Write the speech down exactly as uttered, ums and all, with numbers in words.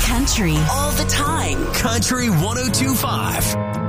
Country all the time. Country one oh two point five.